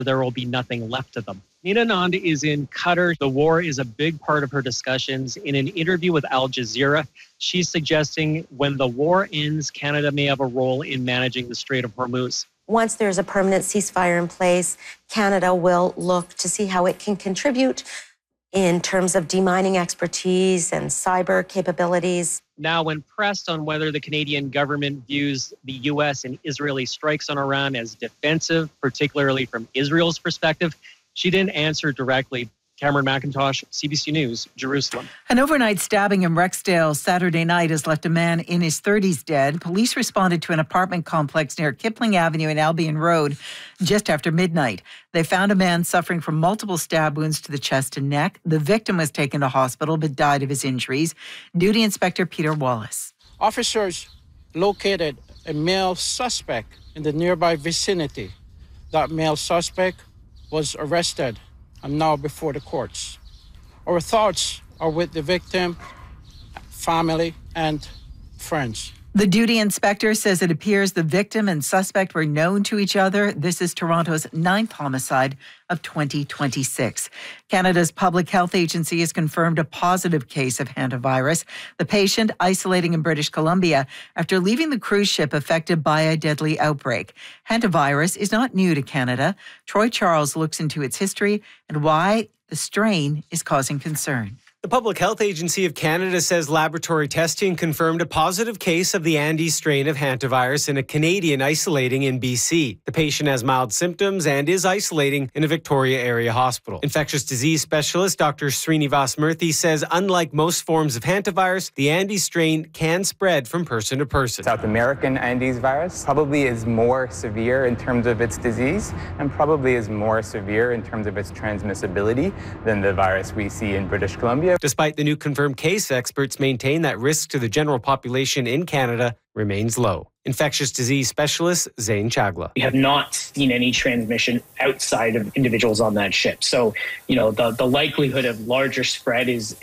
there will be nothing left of them. Nina Nand is in Qatar. The war is a big part of her discussions. In an interview with Al Jazeera, she's suggesting when the war ends, Canada may have a role in managing the Strait of Hormuz. Once there's a permanent ceasefire in place, Canada will look to see how it can contribute in terms of demining expertise and cyber capabilities. Now, when pressed on whether the Canadian government views the U.S. and Israeli strikes on Iran as defensive, particularly from Israel's perspective, she didn't answer directly. Cameron McIntosh, CBC News, Jerusalem. An overnight stabbing in Rexdale Saturday night has left a man in his 30s dead. Police responded to an apartment complex near Kipling Avenue and Albion Road just after midnight. They found a man suffering from multiple stab wounds to the chest and neck. The victim was taken to hospital but died of his injuries. Duty Inspector Peter Wallace. Officers located a male suspect in the nearby vicinity. That male suspect was arrested and now before the courts. Our thoughts are with the victim, family, and friends. The duty inspector says it appears the victim and suspect were known to each other. This is Toronto's 9th homicide of 2026. Canada's Public Health Agency has confirmed a positive case of hantavirus. The patient isolating in British Columbia after leaving the cruise ship affected by a deadly outbreak. Hantavirus is not new to Canada. Troy Charles looks into its history and why the strain is causing concern. The Public Health Agency of Canada says laboratory testing confirmed a positive case of the Andes strain of hantavirus in a Canadian isolating in BC. The patient has mild symptoms and is isolating in a Victoria area hospital. Infectious disease specialist Dr. Srinivas Murthy says unlike most forms of hantavirus, the Andes strain can spread from person to person. South American Andes virus probably is more severe in terms of its disease and probably is more severe in terms of its transmissibility than the virus we see in British Columbia. Despite the new confirmed case, experts maintain that risk to the general population in Canada remains low. Infectious disease specialist Zain Chagla. We have not seen any transmission outside of individuals on that ship. So, the likelihood of larger spread is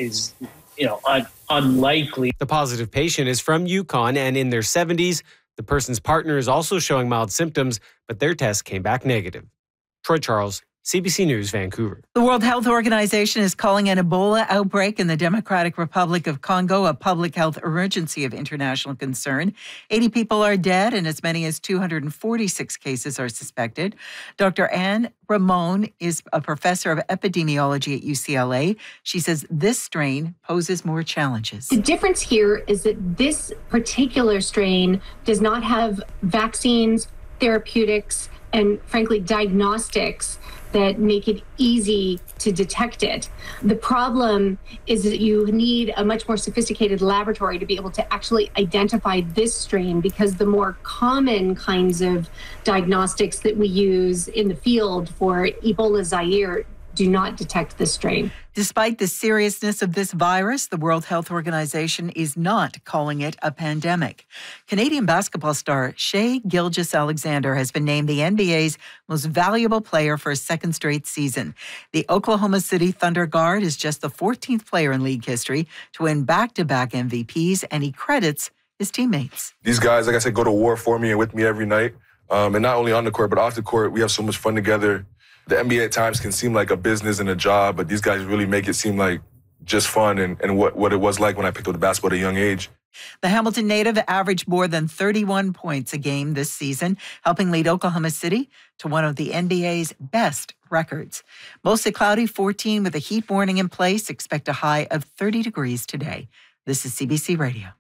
unlikely. The positive patient is from Yukon and in their 70s. The person's partner is also showing mild symptoms, but their test came back negative. Troy Charles, CBC News, Vancouver. The World Health Organization is calling an Ebola outbreak in the Democratic Republic of Congo a public health emergency of international concern. 80 people are dead and as many as 246 cases are suspected. Dr. Anne Ramon is a professor of epidemiology at UCLA. She says this strain poses more challenges. The difference here is that this particular strain does not have vaccines, therapeutics, and frankly, diagnostics that make it easy to detect it. The problem is that you need a much more sophisticated laboratory to be able to actually identify this strain, because the more common kinds of diagnostics that we use in the field for Ebola Zaire do not detect this strain. Despite the seriousness of this virus, the World Health Organization is not calling it a pandemic. Canadian basketball star Shai Gilgeous-Alexander has been named the NBA's most valuable player for a second straight season. The Oklahoma City Thunder guard is just the 14th player in league history to win back-to-back MVPs, and he credits his teammates. These guys, like I said, go to war for me and with me every night. And not only on the court, but off the court, we have so much fun together. The NBA at times can seem like a business and a job, but these guys really make it seem like just fun and what it was like when I picked up the basketball at a young age. The Hamilton native averaged more than 31 points a game this season, helping lead Oklahoma City to one of the NBA's best records. Mostly cloudy, 14 with a heat warning in place. Expect a high of 30 degrees today. This is CBC Radio.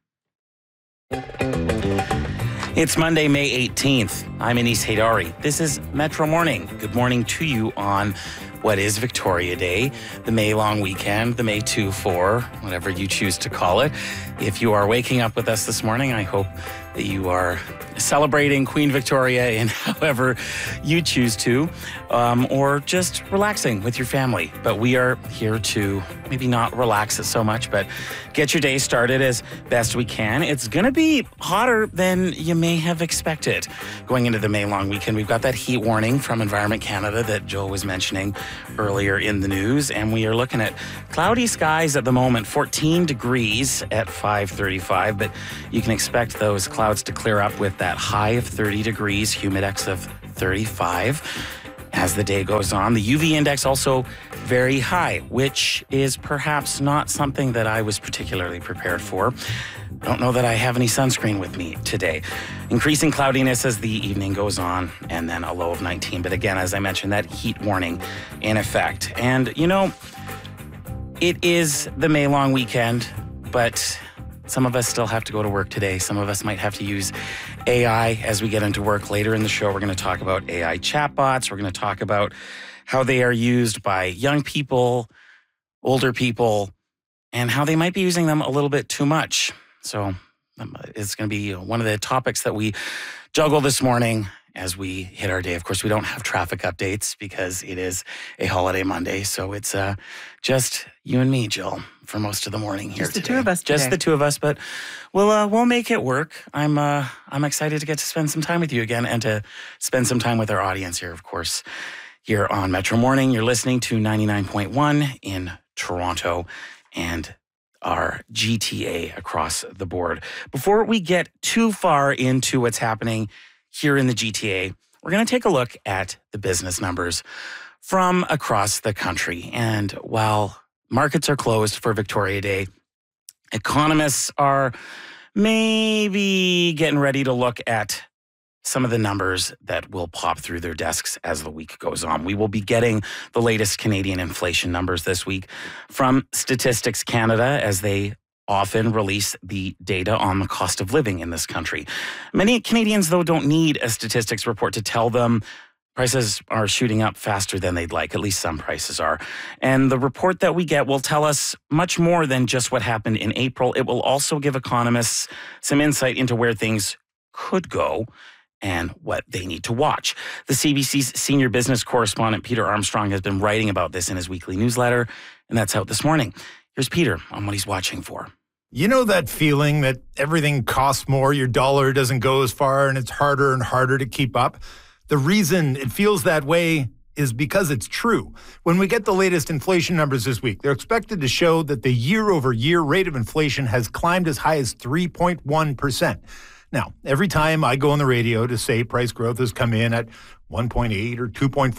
It's Monday, May 18th. I'm Anis Haydari. This is Metro Morning. Good morning to you on what is Victoria Day, the May long weekend, the May 2-4, whatever you choose to call it. If you are waking up with us this morning, I hope that you are celebrating Queen Victoria in however you choose to, or just relaxing with your family. But we are here to maybe not relax it so much, but get your day started as best we can. It's going to be hotter than you may have expected going into the May long weekend. We've got that heat warning from Environment Canada that Joe was mentioning earlier in the news, and we are looking at cloudy skies at the moment, 14 degrees at 5:35, but you can expect those clouds to clear up with that high of 30 degrees, humidex of 35. as the day goes on. The UV index also very high, which is perhaps not something that I was particularly prepared for. I don't know that I have any sunscreen with me today. Increasing cloudiness as the evening goes on, and then a low of 19. But again, as I mentioned, that heat warning in effect. And, you know, it is the May long weekend, but some of us still have to go to work today. Some of us might have to use AI as we get into work later in the show. We're going to talk about AI chatbots. We're going to talk about how they are used by young people, older people, and how they might be using them a little bit too much. So it's going to be one of the topics that we juggle this morning as we hit our day. Of course, we don't have traffic updates because it is a holiday Monday. So it's just you and me, Jill, for most of the morning here. Just the two of us today. Just the two of us, but we'll make it work. I'm excited to get to spend some time with you again and to spend some time with our audience here, of course, here on Metro Morning. You're listening to 99.1 in Toronto and our GTA across the board. Before we get too far into what's happening here in the GTA, we're going to take a look at the business numbers from across the country. And while markets are closed for Victoria Day, economists are maybe getting ready to look at some of the numbers that will pop through their desks as the week goes on. We will be getting the latest Canadian inflation numbers this week from Statistics Canada, as they often release the data on the cost of living in this country. Many Canadians, though, don't need a statistics report to tell them prices are shooting up faster than they'd like. At least some prices are. And the report that we get will tell us much more than just what happened in April. It will also give economists some insight into where things could go and what they need to watch. The CBC's senior business correspondent, Peter Armstrong, has been writing about this in his weekly newsletter, and that's out this morning. Here's Peter on what he's watching for. You know that feeling that everything costs more, your dollar doesn't go as far, and it's harder and harder to keep up? The reason it feels that way is because it's true. When we get the latest inflation numbers this week, they're expected to show that the year-over-year rate of inflation has climbed as high as 3.1%. Now, every time I go on the radio to say price growth has come in at 1.8 or 2.4,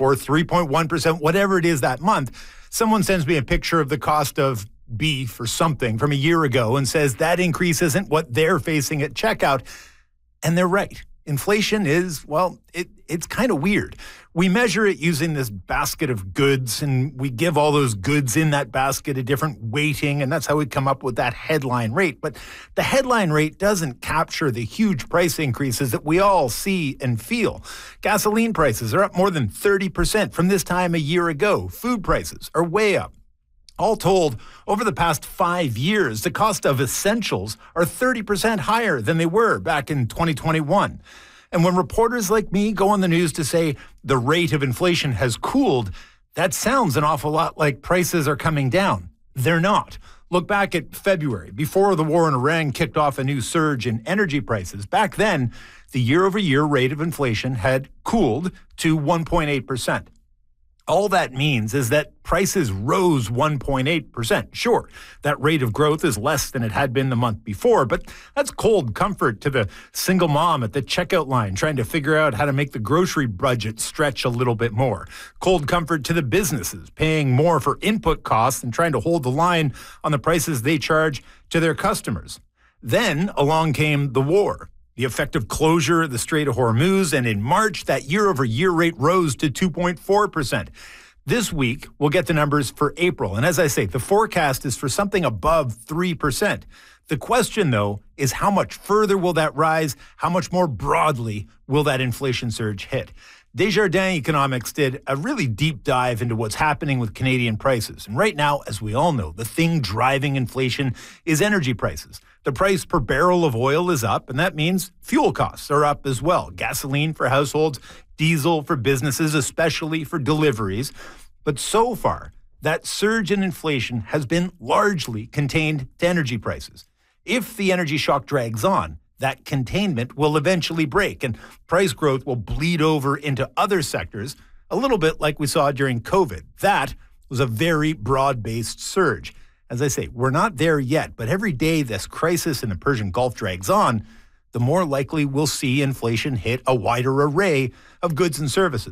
3.1%, whatever it is that month, someone sends me a picture of the cost of beef or something from a year ago and says that increase isn't what they're facing at checkout. And they're right. Inflation is, well, it's kind of weird. We measure it using this basket of goods, and we give all those goods in that basket a different weighting, and that's how we come up with that headline rate. But the headline rate doesn't capture the huge price increases that we all see and feel. Gasoline prices are up more than 30% from this time a year ago. Food prices are way up. All told, over the past 5 years, the cost of essentials are 30% higher than they were back in 2021. And when reporters like me go on the news to say the rate of inflation has cooled, that sounds an awful lot like prices are coming down. They're not. Look back at February, before the war in Iran kicked off a new surge in energy prices. Back then, the year-over-year rate of inflation had cooled to 1.8%. All that means is that prices rose 1.8%. Sure, that rate of growth is less than it had been the month before, but that's cold comfort to the single mom at the checkout line trying to figure out how to make the grocery budget stretch a little bit more. Cold comfort to the businesses paying more for input costs and trying to hold the line on the prices they charge to their customers. Then along came the war. The effective closure of the Strait of Hormuz, and in March, that year-over-year rate rose to 2.4%. This week, we'll get the numbers for April, and as I say, the forecast is for something above 3%. The question, though, is how much further will that rise? How much more broadly will that inflation surge hit? Desjardins Economics did a really deep dive into what's happening with Canadian prices. And right now, as we all know, the thing driving inflation is energy prices. The price per barrel of oil is up, and that means fuel costs are up as well. Gasoline for households, diesel for businesses, especially for deliveries. But so far, that surge in inflation has been largely contained to energy prices. If the energy shock drags on, that containment will eventually break, and price growth will bleed over into other sectors, a little bit like we saw during COVID. That was a very broad-based surge. As I say, we're not there yet, but every day this crisis in the Persian Gulf drags on, the more likely we'll see inflation hit a wider array of goods and services.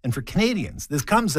And for Canadians, this comes